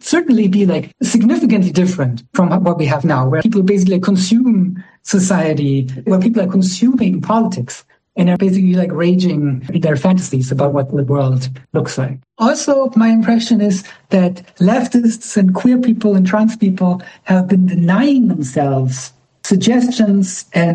certainly be like significantly different from what we have now, where people basically consume society, where people are consuming politics and are basically like raging in their fantasies about what the world looks like. Also, my impression is that leftists and queer people and trans people have been denying themselves suggestions and